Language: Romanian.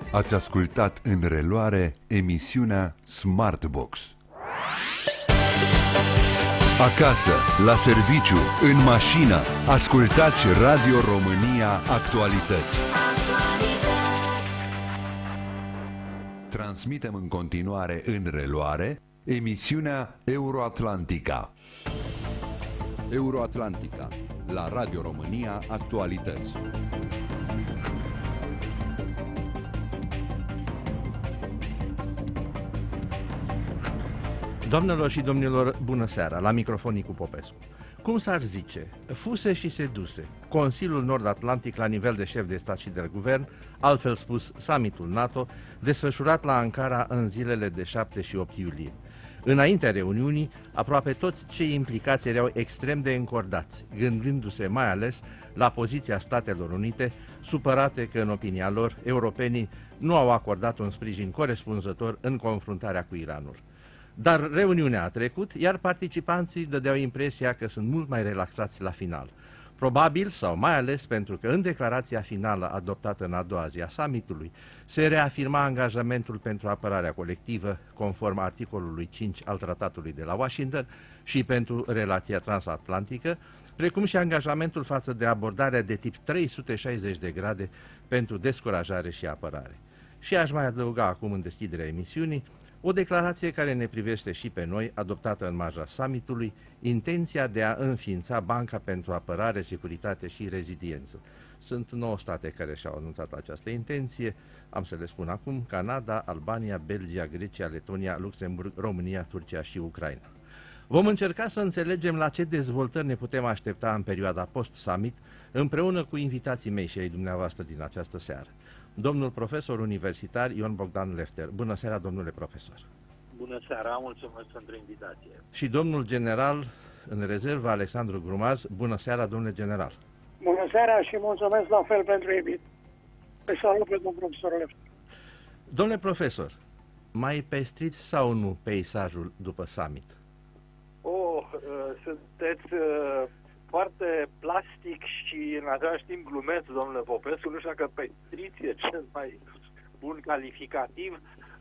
Ați ascultat în reluare emisiunea Smartbox. Acasă, la serviciu, în mașină, ascultați Radio România Actualități. Transmitem în continuare în reluare emisiunea Euroatlantica. Euroatlantica, la Radio România Actualități. Doamnelor și domnilor, bună seara, la microfon Nicu Popescu. Cum s-ar zice, fuse și seduse, Consiliul Nord-Atlantic la nivel de șef de stat și de guvern, altfel spus summitul NATO, desfășurat la Ankara în zilele de 7 și 8 iulie. Înaintea reuniunii, aproape toți cei implicați erau extrem de încordați, gândindu-se mai ales la poziția Statelor Unite, supărate că, în opinia lor, europenii nu au acordat un sprijin corespunzător în confruntarea cu Iranul. Dar reuniunea a trecut, iar participanții dădeau impresia că sunt mult mai relaxați la final. Probabil, sau mai ales pentru că în declarația finală adoptată în a doua zi a summitului se reafirma angajamentul pentru apărarea colectivă, conform articolului 5 al Tratatului de la Washington, și pentru relația transatlantică, precum și angajamentul față de abordarea de tip 360 de grade pentru descurajare și apărare. Și aș mai adăuga acum în deschiderea emisiunii o declarație care ne privește și pe noi, adoptată în marja summitului, intenția de a înființa Banca pentru Apărare, Securitate și Reziliență. Sunt 9 state care și-au anunțat această intenție, am să le spun acum: Canada, Albania, Belgia, Grecia, Letonia, Luxemburg, România, Turcia și Ucraina. Vom încerca să înțelegem la ce dezvoltări ne putem aștepta în perioada post-summit, împreună cu invitații mei și ai dumneavoastră din această seară. Domnul profesor universitar Ion Bogdan Lefter. Bună seara, domnule profesor. Bună seara, mulțumesc pentru invitație. Și domnul general în rezervă Alexandru Grumaz. Bună seara, domnule general. Bună seara și mulțumesc la fel pentru invit. Pe salut pe domnul profesor Lefter. Domnule profesor, mai pestriți sau nu peisajul după summit? Sunteți foarte plastic și în același timp glumeț, domnule Popescu. Nu știu dacă pestriți e cel mai bun calificativ.